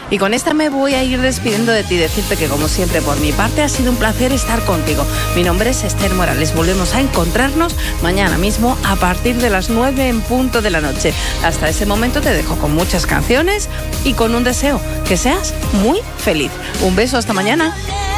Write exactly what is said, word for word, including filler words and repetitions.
Y con esta me voy a ir despidiendo de ti, decirte que como siempre por mi parte ha sido un placer estar contigo. Mi nombre es Esther Morales, volvemos a encontrarnos mañana mismo a partir de las nueve en punto de la noche. Hasta ese momento te dejo con muchas canciones y con un deseo, que seas muy feliz. Un beso, hasta mañana.